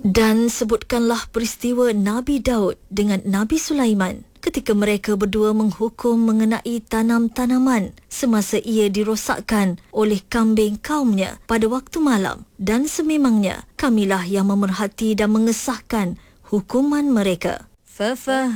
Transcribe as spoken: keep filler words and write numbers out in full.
Dan sebutkanlah peristiwa Nabi Daud dengan Nabi Sulaiman ketika mereka berdua menghukum mengenai tanam-tanaman semasa ia dirosakkan oleh kambing kaumnya pada waktu malam. Dan sememangnya kamilah yang memerhati dan mengesahkan hukuman mereka. Fafah